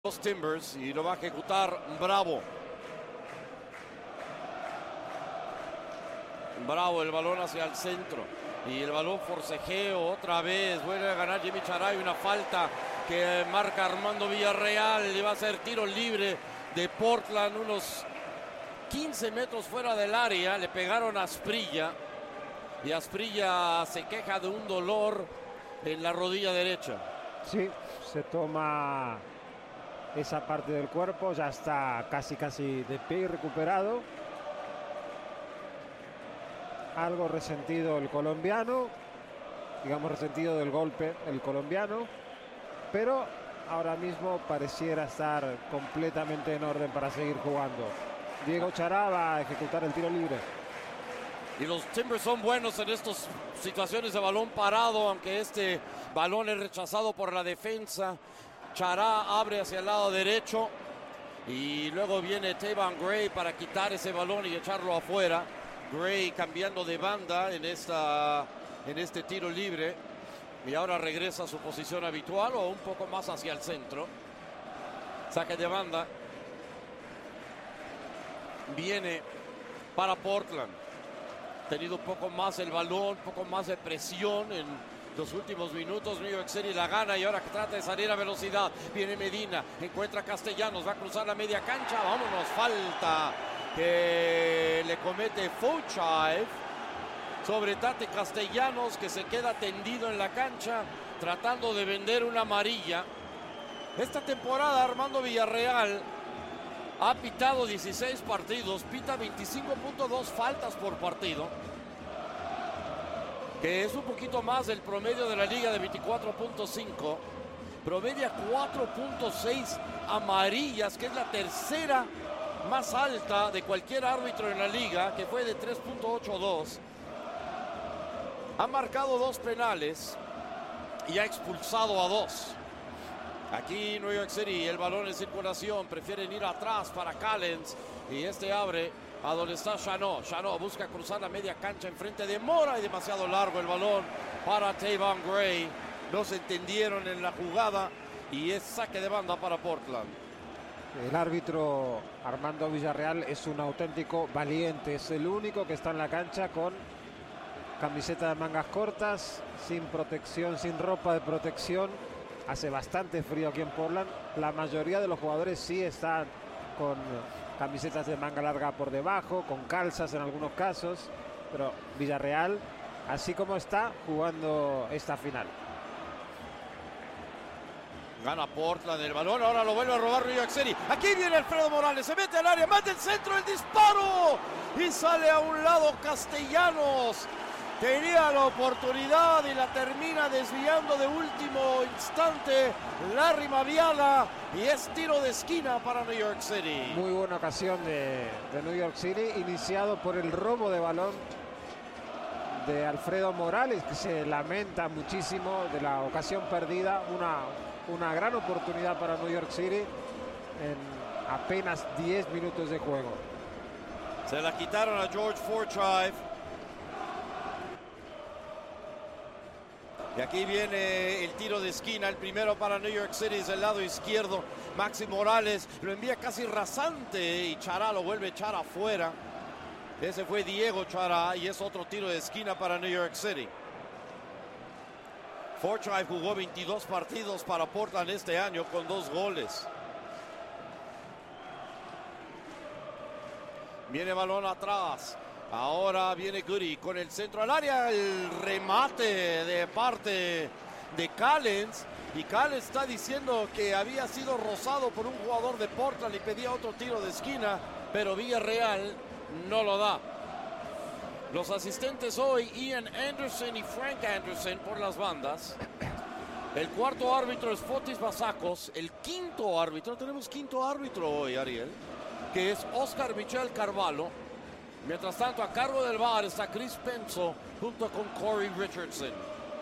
Los Timbers y lo va a ejecutar Bravo. Bravo, el balón hacia el centro y el balón forcejeo otra vez, vuelve a ganar Yimi Charay, una falta que marca Armando Villarreal, le va a hacer tiro libre de Portland, unos 15 metros fuera del área, le pegaron a Asprilla y Asprilla se queja de un dolor en la rodilla derecha. Sí, se toma esa parte del cuerpo, ya está casi de pie y recuperado. Algo resentido el colombiano, digamos resentido del golpe el colombiano, pero ahora mismo pareciera estar completamente en orden para seguir jugando. Diego Chará va a ejecutar el tiro libre. Y los Timbers son buenos en estas situaciones de balón parado, aunque este balón es rechazado por la defensa. Chará abre hacia el lado derecho y luego viene Tayvon Gray para quitar ese balón y echarlo afuera. Gray cambiando de banda en este tiro libre y ahora regresa a su posición habitual o un poco más hacia el centro. Saque de banda. Viene para Portland. Tenido un poco más el balón, un poco más de presión en los últimos minutos. New York City la gana y ahora que trata de salir a velocidad. Viene Medina, encuentra a Castellanos, va a cruzar la media cancha. Vámonos, falta que le comete Fochaev sobre Tate Castellanos, que se queda tendido en la cancha tratando de vender una amarilla. Esta temporada Armando Villarreal ha pitado 16 partidos, pita 25.2 faltas por partido, que es un poquito más del promedio de la liga de 24.5. Promedia 4.6 amarillas, que es la tercera más alta de cualquier árbitro en la liga, que fue de 3.82. Ha marcado 2 penales y ha expulsado a 2. Aquí New York City, el balón en circulación, prefieren ir atrás para Callens y este abre a donde está Chanot. Chanot busca cruzar la media cancha enfrente de Mora y demasiado largo el balón para Tayvon Gray. No se entendieron en la jugada y es saque de banda para Portland. El árbitro Armando Villarreal es un auténtico valiente, es el único que está en la cancha con camiseta de mangas cortas, sin protección, sin ropa de protección. Hace bastante frío aquí en Portland. La mayoría de los jugadores sí están con camisetas de manga larga por debajo, con calzas en algunos casos, pero Villarreal, así como está, jugando esta final. Gana Portland el balón, ahora lo vuelve a robar New York City. Aquí viene Alfredo Morales, se mete al área, mete el centro, el disparo y sale a un lado Castellanos. Tenía la oportunidad y la termina desviando de último instante Larry Mabiala y es tiro de esquina para New York City. Muy buena ocasión de New York City, iniciado por el robo de balón de Alfredo Morales, que se lamenta muchísimo de la ocasión perdida. Una gran oportunidad para New York City en apenas 10 minutos de juego. Se la quitaron a George Fochaev. Y aquí viene el tiro de esquina, el primero para New York City, es del lado izquierdo. Maxi Morales lo envía casi rasante y Chará lo vuelve a echar afuera. Ese fue Diego Chará y es otro tiro de esquina para New York City. Fochaev jugó 22 partidos para Portland este año con 2 goles. Viene balón atrás. Ahora viene Goody con el centro al área, el remate de parte de Callens. Y Callens está diciendo que había sido rozado por un jugador de Portland y pedía otro tiro de esquina, pero Villarreal no lo da. Los asistentes hoy, Ian Anderson y Frank Anderson por las bandas. El cuarto árbitro es Fotis Basacos. El quinto árbitro, tenemos quinto árbitro hoy, Ariel, que es Oscar Michel Carvalho. Mientras tanto, a cargo del VAR está Chris Penso junto con Corey Richardson.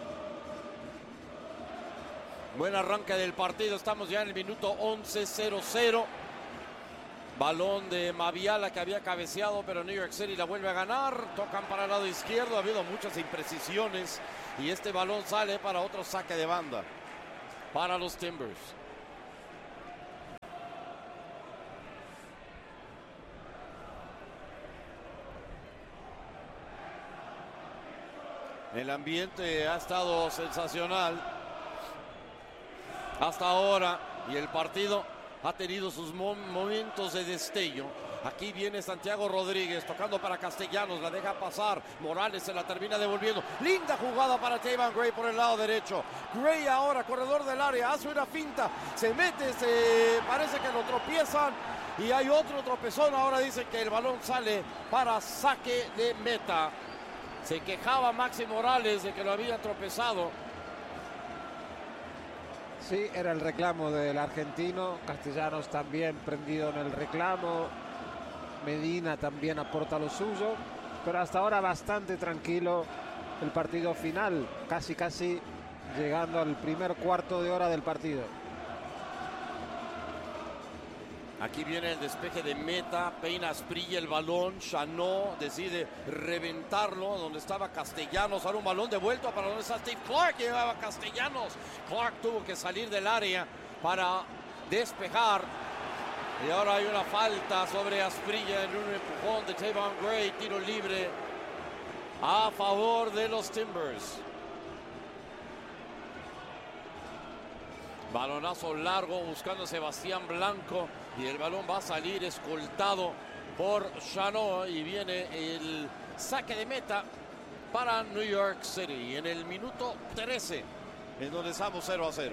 Buen arranque del partido, estamos ya en el minuto 11:00. Balón de Mabiala que había cabeceado, pero New York City la vuelve a ganar. Tocan para el lado izquierdo, ha habido muchas imprecisiones y este balón sale para otro saque de banda para los Timbers. El ambiente ha estado sensacional hasta ahora y el partido ha tenido sus momentos de destello. Aquí viene Santiago Rodríguez tocando para Castellanos, la deja pasar, Morales se la termina devolviendo. Linda jugada para Tayvan Gray por el lado derecho. Gray ahora, corredor del área, hace una finta, se mete, parece que lo tropiezan y hay otro tropezón. Ahora dicen que el balón sale para saque de meta. Se quejaba Maxi Morales de que lo habían tropezado. Sí, era el reclamo del argentino. Castellanos también prendido en el reclamo. Medina también aporta lo suyo. Pero hasta ahora bastante tranquilo el partido final. Casi llegando al primer cuarto de hora del partido. Aquí viene el despeje de meta, peina Asprilla el balón, Chanot decide reventarlo donde estaba Castellanos, ahora un balón devuelto para donde está Steve Clark, que llevaba Castellanos. Clark tuvo que salir del área para despejar y ahora hay una falta sobre Asprilla en un empujón de Tayvan Gray, tiro libre a favor de los Timbers. Balonazo largo buscando a Sebastián Blanco y el balón va a salir escoltado por Chanot y viene el saque de meta para New York City en el minuto 13, en donde estamos 0-0.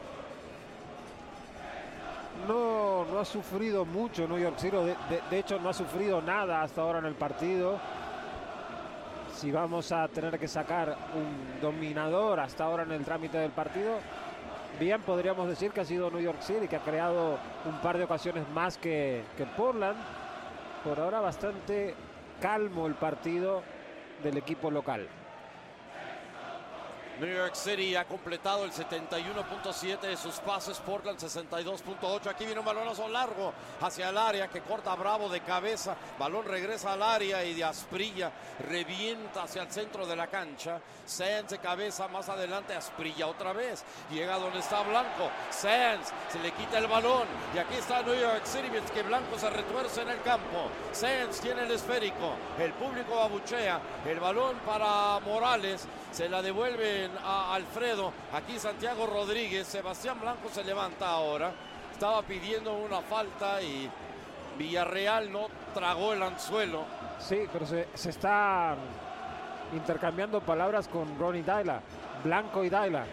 No ha sufrido mucho New York City, de hecho no ha sufrido nada hasta ahora en el partido. Si vamos a tener que sacar un dominador hasta ahora en el trámite del partido, bien podríamos decir que ha sido New York City, que ha creado un par de ocasiones más que Portland. Por ahora bastante calmo el partido del equipo local. New York City ha completado el 71.7 de sus pases, Portland 62.8. Aquí viene un balonazo largo hacia el área que corta Bravo de cabeza. Balón regresa al área y de Asprilla revienta hacia el centro de la cancha. Sands de cabeza, más adelante Asprilla otra vez. Llega donde está Blanco. Sands se le quita el balón y aquí está New York City, mientras que Blanco se retuerce en el campo. Sands tiene el esférico. El público abuchea. El balón para Morales. Se la devuelven a Alfredo. Aquí Santiago Rodríguez. Sebastián Blanco se levanta ahora. Estaba pidiendo una falta y Villarreal no tragó el anzuelo. Sí, pero se está intercambiando palabras con Ronnie Dyla. Blanco y Dyla.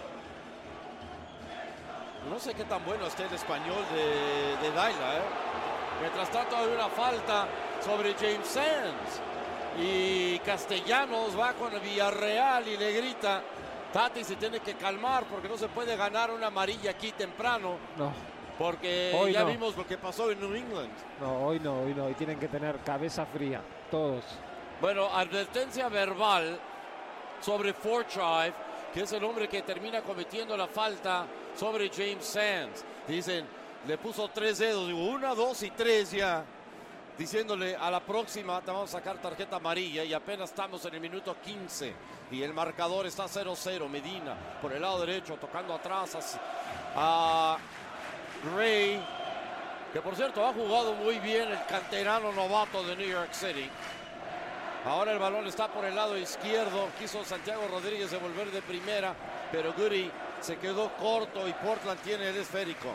No sé qué tan bueno esté el español de Dyla, ¿eh? Mientras tanto hay una falta sobre James Sands. Y Castellanos va con el Villarreal y le grita: Tati se tiene que calmar porque no se puede ganar una amarilla aquí temprano. No. Porque hoy ya no. vimos lo que pasó en New England. No, hoy no. Y tienen que tener cabeza fría, todos. Bueno, advertencia verbal sobre Fortrive, que es el hombre que termina cometiendo la falta sobre James Sands. Dicen, le puso 3 dedos, digo, 1, 2 y 3 ya. Diciéndole, a la próxima te vamos a sacar tarjeta amarilla y apenas estamos en el minuto 15 y el marcador está 0-0. Medina por el lado derecho tocando atrás a Gray, que por cierto ha jugado muy bien el canterano novato de New York City. Ahora el balón está por el lado izquierdo, quiso Santiago Rodríguez devolver de primera, pero Goody se quedó corto y Portland tiene el esférico.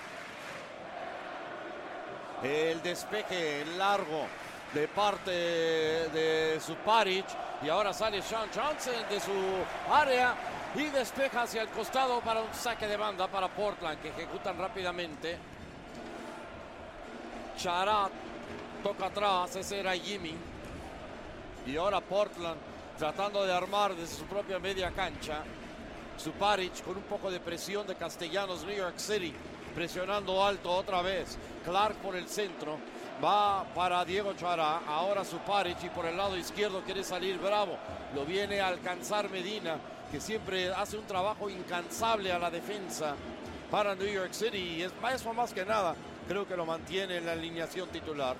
El despeje largo de parte de Suparic y ahora sale Sean Johnson de su área y despeja hacia el costado para un saque de banda para Portland, que ejecutan rápidamente. Charat toca atrás, ese era Jimmy. Y ahora Portland tratando de armar desde su propia media cancha. Suparic con un poco de presión de Castellanos. New York City presionando alto otra vez. Clark por el centro, va para Diego Chará. Ahora Suparic y por el lado izquierdo quiere salir Bravo. Lo viene a alcanzar Medina, que siempre hace un trabajo incansable a la defensa para New York City. Y eso más que nada creo que lo mantiene en la alineación titular.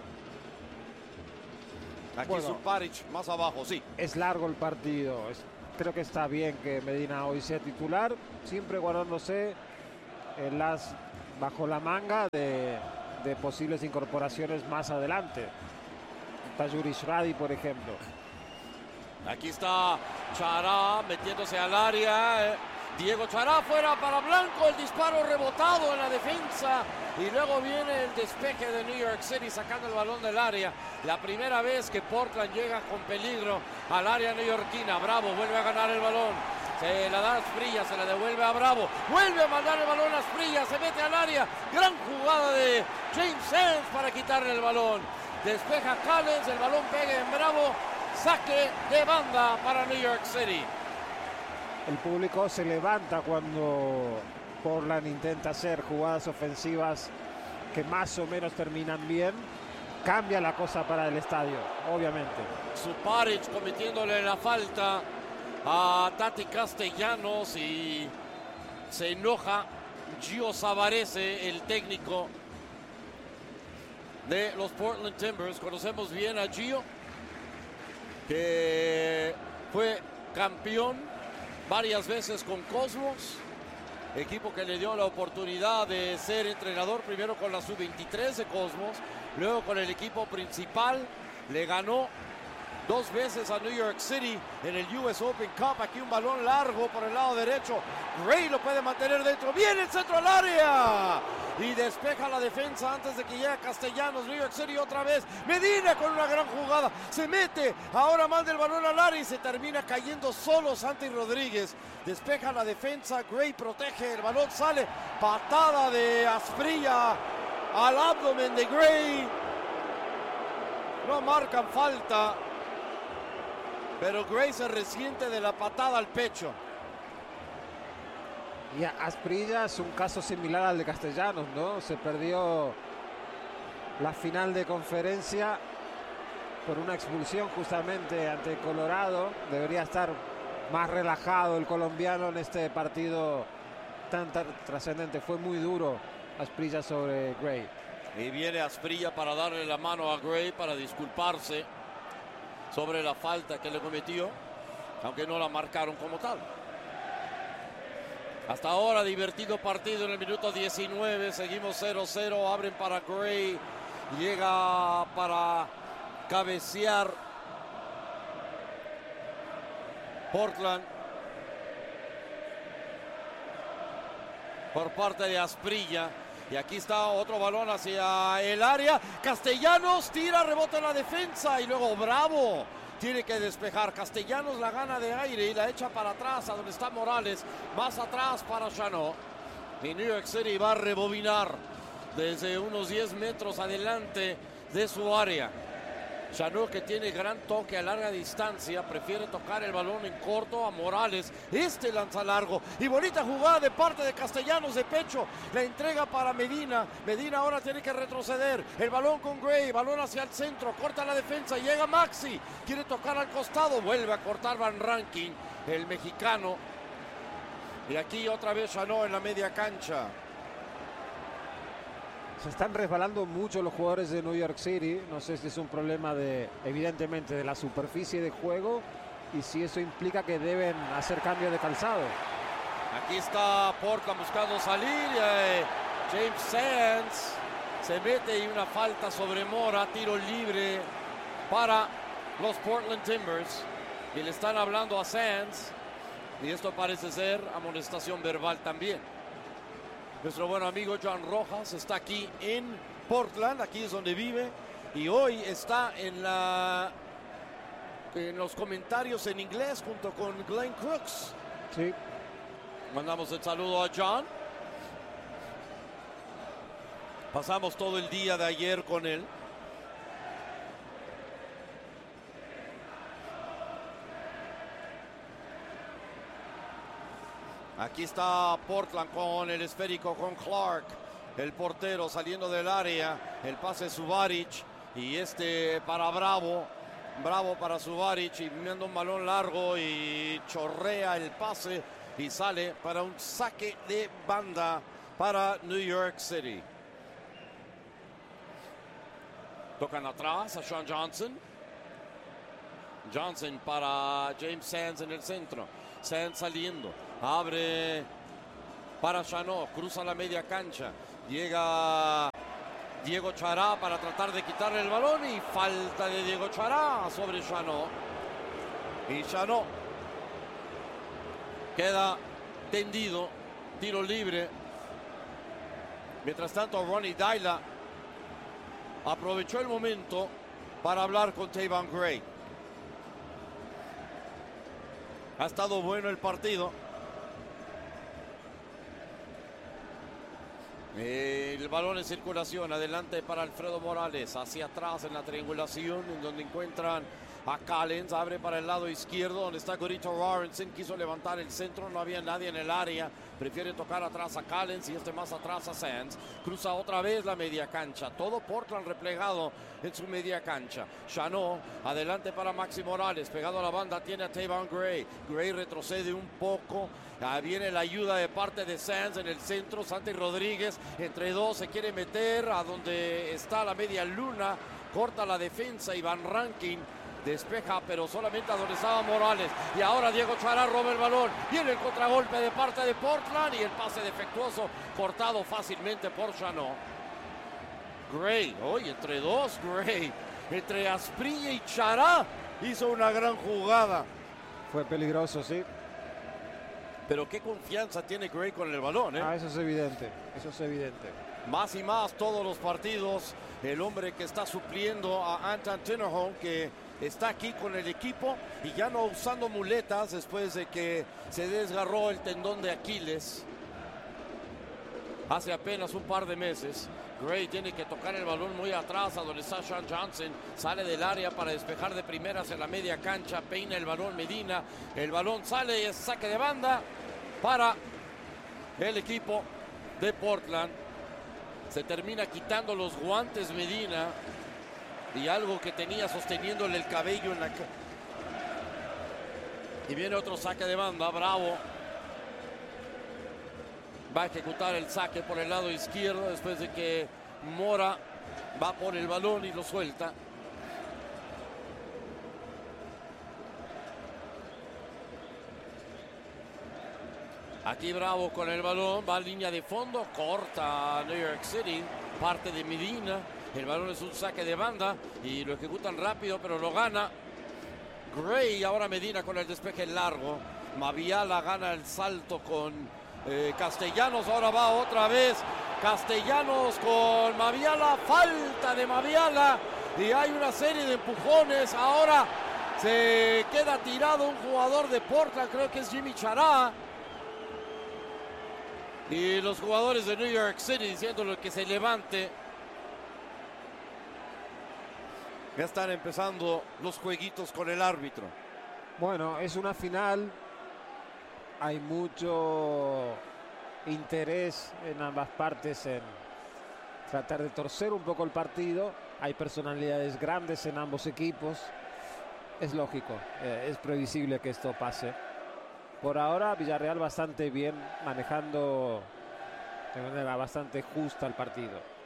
Aquí bueno, Suparic más abajo, sí. Es largo el partido. Creo que está bien que Medina hoy sea titular, siempre guardándose el as bajo la manga de posibles incorporaciones más adelante. Tajuri Shradi, por ejemplo. Aquí está Chará metiéndose al área. Diego Chará fuera para Blanco, el disparo rebotado en la defensa y luego viene el despeje de New York City sacando el balón del área. La primera vez que Portland llega con peligro al área neoyorquina. Bravo vuelve a ganar el balón. Se la da a Asprilla, se la devuelve a Bravo. Vuelve a mandar el balón a Asprilla, se mete al área. Gran jugada de James Sands para quitarle el balón. Despeja Collins, el balón pega en Bravo. Saque de banda para New York City. El público se levanta cuando Portland intenta hacer jugadas ofensivas que más o menos terminan bien. Cambia la cosa para el estadio, obviamente. Suparic cometiéndole la falta a Tati Castellanos y se enoja Gio Savarese, el técnico de los Portland Timbers. Conocemos bien a Gio, que fue campeón varias veces con Cosmos, equipo que le dio la oportunidad de ser entrenador primero con la sub-23 de Cosmos, luego con el equipo principal. Le ganó 2 veces a New York City en el US Open Cup. Aquí un balón largo por el lado derecho. Gray lo puede mantener dentro. Viene el centro al área y despeja la defensa antes de que llegue Castellanos. New York City otra vez. Medina con una gran jugada. Se mete. Ahora manda el balón al área y se termina cayendo solo Santi Rodríguez. Despeja la defensa. Gray protege. El balón sale. Patada de Asprilla al abdomen de Gray. No marcan falta, pero Gray se resiente de la patada al pecho. Y Asprilla es un caso similar al de Castellanos, ¿no? Se perdió la final de conferencia por una expulsión justamente ante Colorado. Debería estar más relajado el colombiano en este partido tan trascendente. Fue muy duro Asprilla sobre Gray. Y viene Asprilla para darle la mano a Gray para disculparse sobre la falta que le cometió, aunque no la marcaron como tal. Hasta ahora divertido partido en el minuto 19, seguimos 0-0, abren para Gray, llega para cabecear Portland por parte de Asprilla. Y aquí está otro balón hacia el área. Castellanos tira, rebota en la defensa y luego Bravo tiene que despejar. Castellanos la gana de aire y la echa para atrás a donde está Morales. Más atrás para Chanot. Y New York City va a rebobinar desde unos 10 metros adelante de su área. Chanot, que tiene gran toque a larga distancia, prefiere tocar el balón en corto a Morales. Este lanza largo y bonita jugada de parte de Castellanos de pecho. La entrega para Medina. Medina ahora tiene que retroceder. El balón con Gray, balón hacia el centro, corta la defensa, llega Maxi, quiere tocar al costado, vuelve a cortar Van Rankin, el mexicano. Y aquí otra vez Chanot en la media cancha. Se están resbalando mucho los jugadores de New York City. No sé si es un problema evidentemente, de la superficie de juego y si eso implica que deben hacer cambio de calzado. Aquí está Portland buscando salir. James Sands se mete y una falta sobre Mora. Tiro libre para los Portland Timbers. Y le están hablando a Sands. Y esto parece ser amonestación verbal también. Nuestro buen amigo John Rojas está aquí en Portland, aquí es donde vive, y hoy está en los comentarios en inglés junto con Glenn Crooks. Sí. Mandamos el saludo a John. Pasamos todo el día de ayer con él. Aquí está Portland con el esférico con Clark, el portero saliendo del área, el pase Subaric y este para Bravo, Bravo para Subaric y enviando un balón largo y chorrea el pase y sale para un saque de banda para New York City. Tocan atrás a Sean Johnson. Johnson para James Sands en el centro. Sands saliendo. Abre para Chanot, cruza la media cancha, llega Diego Chará para tratar de quitarle el balón y falta de Diego Chará sobre Chanot. Y Chanot queda tendido, tiro libre. Mientras tanto, Ronnie Deila aprovechó el momento para hablar con Taven Gray. Ha estado bueno el partido. El balón en circulación, adelante para Alfredo Morales, hacia atrás en la triangulación, en donde encuentran a Callens, abre para el lado izquierdo, donde está Gorito Rarenson, quiso levantar el centro, no había nadie en el área, prefiere tocar atrás a Callens y más atrás a Sands, cruza otra vez la media cancha, todo Portland replegado en su media cancha. Chanot, adelante para Maxi Morales, pegado a la banda, tiene a Taven Gray, Gray retrocede un poco, viene la ayuda de parte de Sands en el centro, Santi Rodríguez, entre dos, se quiere meter a donde está la media luna, corta la defensa y Van Rankin despeja, pero solamente a donde estaba Morales. Y ahora Diego Chará roba el balón. Viene el contragolpe de parte de Portland y el pase defectuoso cortado fácilmente por Chanot. Gray, hoy entre dos, Gray, entre Asprilla y Chará, hizo una gran jugada. Fue peligroso, sí. Pero qué confianza tiene Gray con el balón, ¿eh? Eso es evidente, eso es evidente. Más y más todos los partidos, el hombre que está supliendo a Anton Tinnerholm, que está aquí con el equipo y ya no usando muletas después de que se desgarró el tendón de Aquiles hace apenas un par de meses. Gray tiene que tocar el balón muy atrás a donde está Sean Johnson, sale del área para despejar de primeras en la media cancha, peina el balón Medina, el balón sale y es saque de banda para el equipo de Portland. Se termina quitando los guantes Medina y algo que tenía sosteniéndole el cabello en la cara. Y viene otro saque de banda. Bravo va a ejecutar el saque por el lado izquierdo después de que Mora va por el balón y lo suelta. Aquí Bravo con el balón, va a línea de fondo, corta New York City, parte de Medina. El balón es un saque de banda y lo ejecutan rápido, pero lo gana Gray. Ahora Medina con el despeje largo. Maviala gana el salto con Castellanos. Ahora va otra vez Castellanos con Maviala. Falta de Maviala y hay una serie de empujones. Ahora se queda tirado un jugador de Portland, creo que es Jimmy Chará. Y los jugadores de New York City diciéndole que se levante. Ya están empezando los jueguitos con el árbitro. Bueno, es una final. Hay mucho interés en ambas partes en tratar de torcer un poco el partido. Hay personalidades grandes en ambos equipos. Es lógico, es previsible que esto pase. Por ahora Villarreal bastante bien, manejando de manera bastante justa el partido.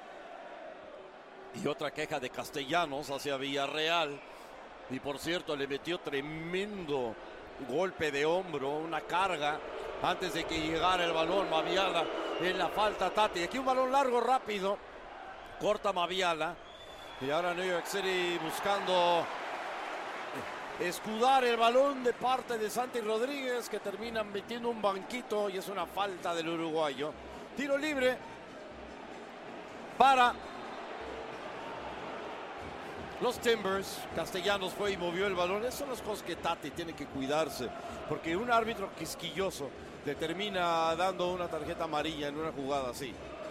Y otra queja de Castellanos hacia Villarreal. Y por cierto, le metió tremendo golpe de hombro, una carga, antes de que llegara el balón. Maviala en la falta, Tati. Aquí un balón largo, rápido. Corta Maviala. Y ahora New York City buscando escudar el balón de parte de Santi Rodríguez, que terminan metiendo un banquito y es una falta del uruguayo. Tiro libre para los Timbers. Castellanos fue y movió el balón. Esas son las cosas que Tati tiene que cuidarse, porque un árbitro quisquilloso le termina dando una tarjeta amarilla en una jugada así.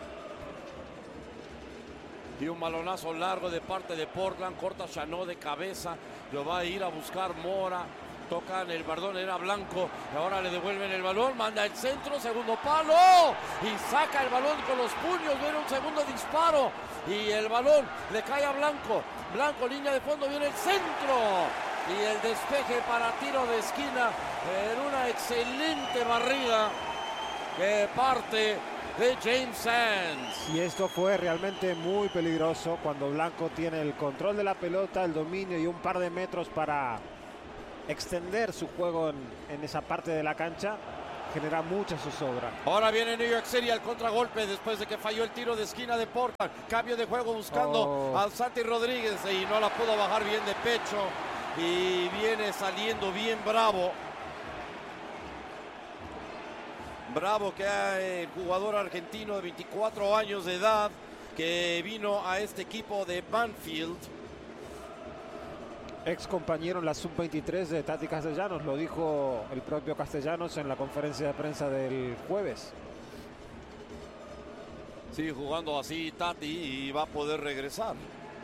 Y un balonazo largo de parte de Portland, corta Chanot de cabeza, lo va a ir a buscar Mora, tocan el bardón, era Blanco, y ahora le devuelven el balón, manda el centro, segundo palo, y saca el balón con los puños, viene un segundo disparo, y el balón le cae a Blanco, Blanco, línea de fondo, viene el centro, y el despeje para tiro de esquina, en una excelente barrida que parte de James Sands. Y esto fue realmente muy peligroso cuando Blanco tiene el control de la pelota, el dominio y un par de metros para extender su juego en esa parte de la cancha. Genera mucha zozobra. Ahora viene New York City al contragolpe después de que falló el tiro de esquina de Portland. Cambio de juego buscando a Santi Rodríguez y no la pudo bajar bien de pecho. y viene saliendo bien Bravo. Bravo, que es el jugador argentino de 24 años de edad que vino a este equipo de Banfield. Ex compañero en la sub-23 de Tati Castellanos, lo dijo el propio Castellanos en la conferencia de prensa del jueves. Sigue jugando así Tati y va a poder regresar.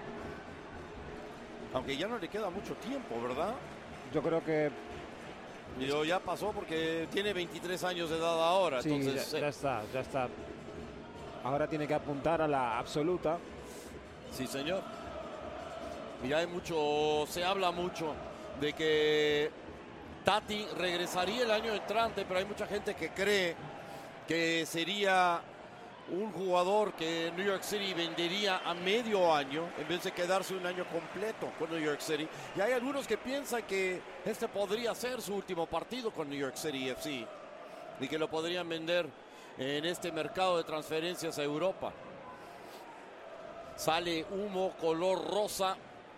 Aunque ya no le queda mucho tiempo, ¿verdad? Yo creo que ya pasó porque tiene 23 años de edad ahora. Sí, entonces, ya está. Ahora tiene que apuntar a la absoluta. Sí, señor. Y se habla mucho de que Tati regresaría el año entrante, pero hay mucha gente que cree que sería un jugador que New York City vendería a medio año en vez de quedarse un año completo con New York City. Y hay algunos que piensan que este podría ser su último partido con New York City FC y que lo podrían vender en este mercado de transferencias a Europa. Sale humo color rosa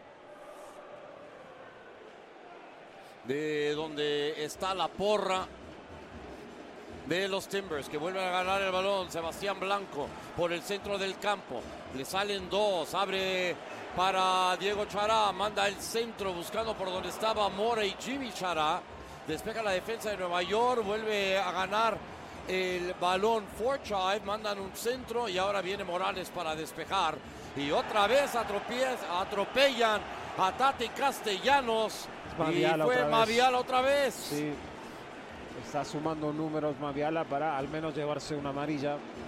de donde está la porra de los Timbers, que vuelven a ganar el balón. Sebastián Blanco por el centro del campo, le salen dos, abre para Diego Chará, manda el centro buscando por donde estaba Mora y Jimmy Chará, despeja la defensa de Nueva York, vuelve a ganar el balón Forchive, mandan un centro y ahora viene Morales para despejar y otra vez atropellan a Tati Castellanos. Maviala, y fue Maviala otra vez. Sí. Está sumando números Maviala para al menos llevarse una amarilla.